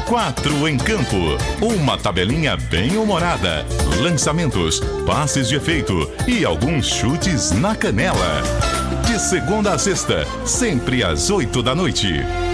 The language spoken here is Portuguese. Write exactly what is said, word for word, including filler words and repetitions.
Quatro em campo. Uma tabelinha bem humorada. Lançamentos, passes de efeito e alguns chutes na canela. De segunda a sexta, sempre às oito da noite.